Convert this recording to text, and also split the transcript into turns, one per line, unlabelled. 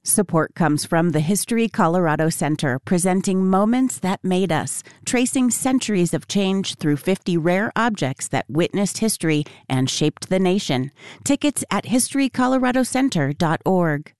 Support comes from the History Colorado Center, presenting Moments That Made Us, tracing centuries of change through 50 rare objects that witnessed history and shaped the nation. Tickets at historycoloradocenter.org.